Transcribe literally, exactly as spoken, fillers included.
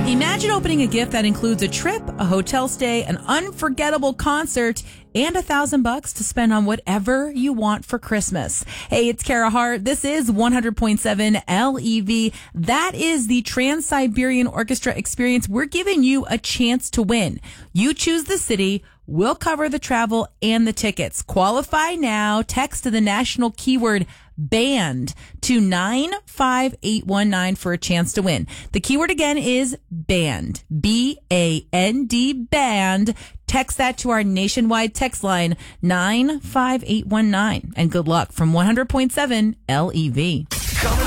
Imagine opening a gift that includes a trip, a hotel stay, an unforgettable concert, and a thousand bucks to spend on whatever you want for Christmas. Hey, it's Kara Hart. This is one hundred point seven L E V. That is the Trans-Siberian Orchestra experience. We're giving you a chance to win. You choose the city. We'll cover the travel and the tickets. Qualify now. Text to the national keyword band to nine five eight one nine for a chance to win. The keyword again is band. B A N D, band. Text that to our nationwide text line nine five eight one nine. And good luck from one hundred point seven L E V.